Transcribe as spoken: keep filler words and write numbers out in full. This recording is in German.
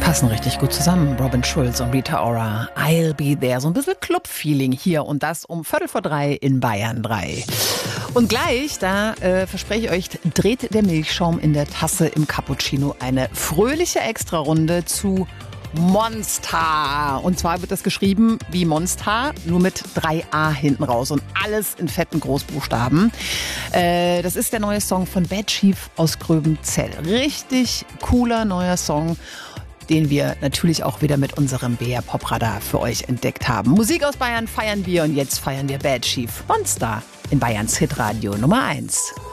passen richtig gut zusammen. Robin Schulz und Rita Ora. I'll be there. So ein bisschen Club-Feeling hier und das um Viertel vor drei in Bayern drei. Und gleich, da äh, verspreche ich euch, dreht der Milchschaum in der Tasse im Cappuccino eine fröhliche Extrarunde zu Monster. Und zwar wird das geschrieben wie Monster, nur mit drei A hinten raus und alles in fetten Großbuchstaben. Äh, das ist der neue Song von Bad Chief aus Gröbenzell. Richtig cooler neuer Song, den wir natürlich auch wieder mit unserem B R Pop Radar für euch entdeckt haben. Musik aus Bayern feiern wir und jetzt feiern wir Bad Chief Monster in Bayerns Hitradio Nummer eins.